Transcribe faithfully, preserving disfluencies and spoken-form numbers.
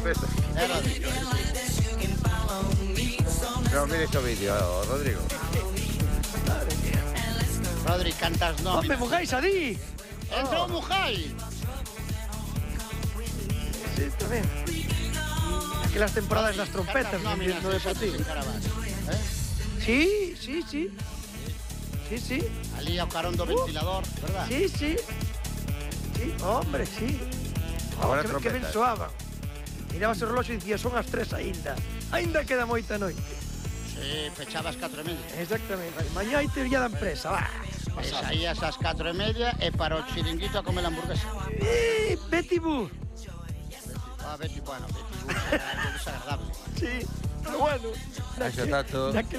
trompeta. É Rodrigo. No, mire este vídeo, Rodrigo. Rodri, cantas nóminas. Home, Mujais, adí. Entrou Mujai. Sí, tamén. Aquelas temporadas das trompetas Cantas nóminas no de Deportivo. Santos en Carabas. Eh? Sí, sí, sí. Sí, sí. Ali ao carón do ventilador, verdad? Sí, sí. Sí, hombre, sí. Agora que, que ben trompetas. soaban. Mirabas o relóxio e dicía, son as tres aínda. Aínda queda moita noite. Sí, fechabas catro e media. Exactamente. Mañá hai teoría da empresa, va. E saías ás catro e media e para o chiringuito a comer hamburguesa. Eh, Betty Boo. Ah, Betty, bueno, Betty, é desagradable. Sí, pero bueno. Eso, Tato. Daquel